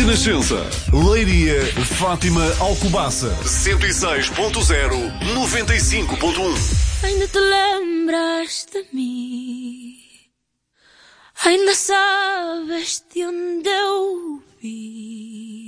Renascença. Leiria, Fátima, Alcobaça. 106.0, 95.1. Ainda te lembras de mim? Ainda sabes de onde eu vim?